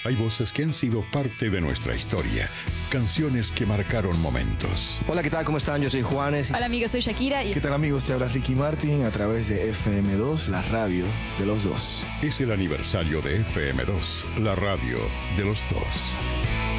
Hay voces que han sido parte de nuestra historia, canciones que marcaron momentos. Hola, ¿qué tal? ¿Cómo están? Yo soy Juanes. Hola amigos, soy Shakira. ¿Qué tal amigos? Te habla Ricky Martin a través de FM2, la radio de los dos. Es el aniversario de FM2, la radio de los dos.